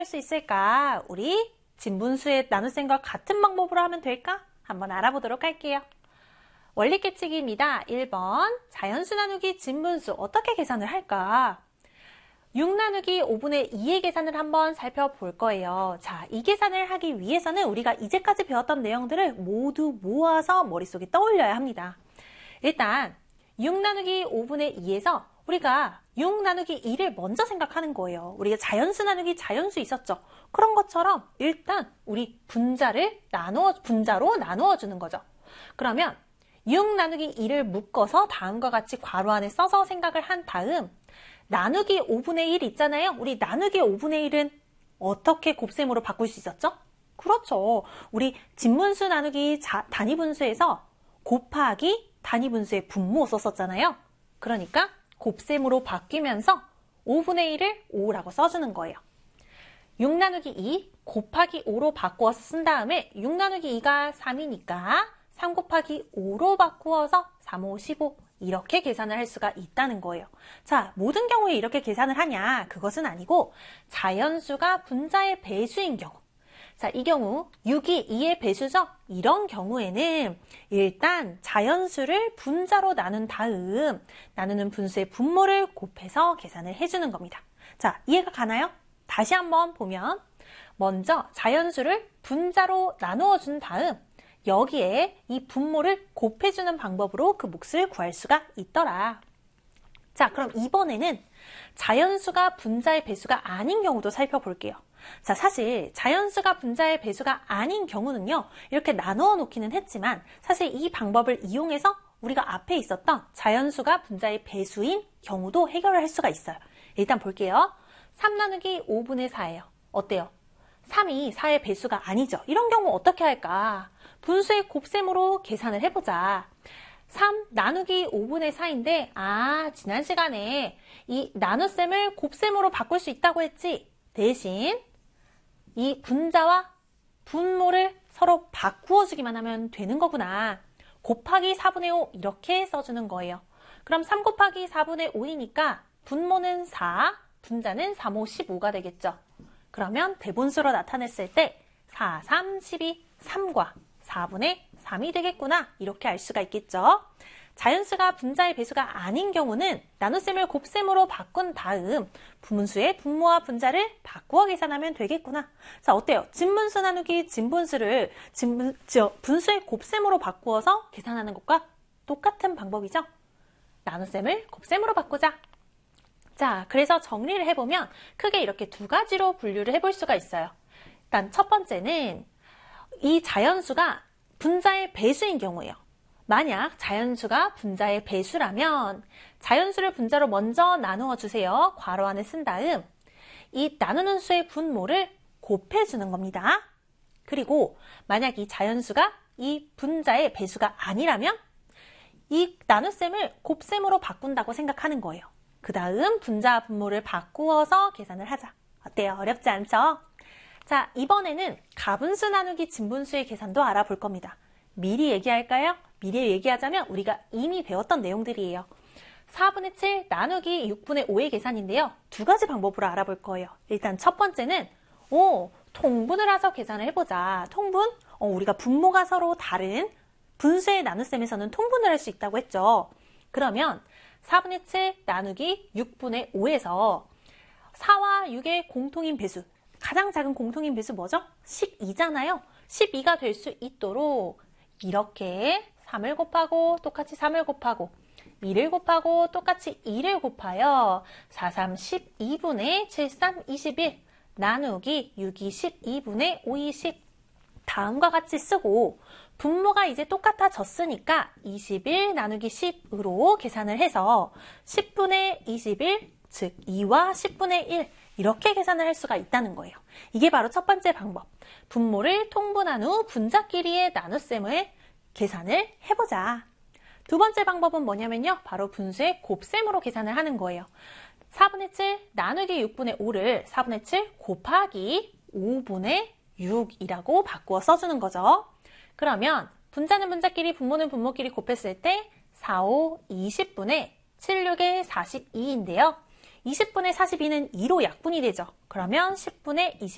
수 있을까? 우리 진분수의 나눗셈과 같은 방법으로 하면 될까? 한번 알아보도록 할게요. 원리 깨치기입니다. 1번 자연수 나누기 진분수 어떻게 계산을 할까? 6 나누기 5분의 2의 계산을 한번 살펴볼 거예요. 자, 이 계산을 하기 위해서는 우리가 이제까지 배웠던 내용들을 모두 모아서 머릿속에 떠올려야 합니다. 일단 6 나누기 5분의 2에서 우리가 6 나누기 2를 먼저 생각하는 거예요. 우리가 자연수 나누기 자연수 있었죠. 그런 것처럼 일단 우리 분자로 나누어 주는 거죠. 그러면 6 나누기 2를 묶어서 다음과 같이 괄호 안에 써서 생각을 한 다음 나누기 5분의 1 있잖아요. 우리 나누기 5분의 1은 어떻게 곱셈으로 바꿀 수 있었죠? 그렇죠. 우리 진분수 나누기 단위분수에서 곱하기 단위분수의 분모 썼었잖아요. 그러니까 곱셈으로 바뀌면서 5분의 1을 5라고 써주는 거예요. 6 나누기 2 곱하기 5로 바꾸어서 쓴 다음에 6 나누기 2가 3이니까 3 곱하기 5로 바꾸어서 3, 5, 15 이렇게 계산을 할 수가 있다는 거예요. 자, 모든 경우에 이렇게 계산을 하냐? 그것은 아니고 자연수가 분자의 배수인 경우. 자, 이 경우 6이 2의 배수죠? 이런 경우에는 일단 자연수를 분자로 나눈 다음 나누는 분수의 분모를 곱해서 계산을 해주는 겁니다. 자, 이해가 가나요? 다시 한번 보면 먼저 자연수를 분자로 나누어 준 다음 여기에 이 분모를 곱해주는 방법으로 그 몫을 구할 수가 있더라. 자, 그럼 이번에는 자연수가 분자의 배수가 아닌 경우도 살펴볼게요. 자, 사실 자연수가 분자의 배수가 아닌 경우는요, 이렇게 나누어 놓기는 했지만 사실 이 방법을 이용해서 우리가 앞에 있었던 자연수가 분자의 배수인 경우도 해결을 할 수가 있어요. 일단 볼게요. 3 나누기 5분의 4예요. 어때요? 3이 4의 배수가 아니죠. 이런 경우 어떻게 할까? 분수의 곱셈으로 계산을 해보자. 3 나누기 5분의 4인데 지난 시간에 이 나눗셈을 곱셈으로 바꿀 수 있다고 했지. 대신 이 분자와 분모를 서로 바꾸어주기만 하면 되는 거구나. 곱하기 4분의 5 이렇게 써주는 거예요. 그럼 3 곱하기 4분의 5이니까 분모는 4, 분자는 3, 5, 15가 되겠죠. 그러면 대분수로 나타냈을 때 4, 3, 12, 3과 4분의 3이 되겠구나. 이렇게 알 수가 있겠죠. 자연수가 분자의 배수가 아닌 경우는 나눗셈을 곱셈으로 바꾼 다음 분수의 분모와 분자를 바꾸어 계산하면 되겠구나. 자, 어때요? 진분수 나누기 진분수를 분수의 곱셈으로 바꾸어서 계산하는 것과 똑같은 방법이죠. 나눗셈을 곱셈으로 바꾸자. 자, 그래서 정리를 해보면 크게 이렇게 두 가지로 분류를 해볼 수가 있어요. 일단 첫 번째는 이 자연수가 분자의 배수인 경우예요. 만약 자연수가 분자의 배수라면 자연수를 분자로 먼저 나누어 주세요. 괄호 안에 쓴 다음 이 나누는 수의 분모를 곱해주는 겁니다. 그리고 만약 이 자연수가 이 분자의 배수가 아니라면 이 나눗셈을 곱셈으로 바꾼다고 생각하는 거예요. 그 다음 분자와 분모를 바꾸어서 계산을 하자. 어때요? 어렵지 않죠? 자, 이번에는 가분수 나누기 진분수의 계산도 알아볼 겁니다. 미리 얘기할까요? 미리 얘기하자면 우리가 이미 배웠던 내용들이에요. 4분의 7 나누기 6분의 5의 계산인데요. 두 가지 방법으로 알아볼 거예요. 일단 첫 번째는 통분을 해서 계산을 해보자. 통분? 우리가 분모가 서로 다른 분수의 나눗셈에서는 통분을 할 수 있다고 했죠. 그러면 4분의 7 나누기 6분의 5에서 4와 6의 공통인 배수, 가장 작은 공통인 배수 뭐죠? 12잖아요. 12가 될 수 있도록 이렇게 3을 곱하고 똑같이 3을 곱하고 2를 곱하고 똑같이 2를 곱하여 4, 3, 12분의 7, 3, 21 나누기 6, 2, 12분의 5, 20 다음과 같이 쓰고 분모가 이제 똑같아졌으니까 21 나누기 10으로 계산을 해서 10분의 21, 즉 2와 10분의 1 이렇게 계산을 할 수가 있다는 거예요. 이게 바로 첫 번째 방법. 분모를 통분한 후 분자끼리의 나눗셈을 계산을 해보자. 두 번째 방법은 뭐냐면요. 바로 분수의 곱셈으로 계산을 하는 거예요. 4분의 7 나누기 6분의 5를 4분의 7 곱하기 5분의 6이라고 바꾸어 써주는 거죠. 그러면 분자는 분자끼리 분모는 분모끼리 곱했을 때 4, 5, 20분의 7, 6에 42인데요. 20분의 42는 2로 약분이 되죠. 그러면 10분의 20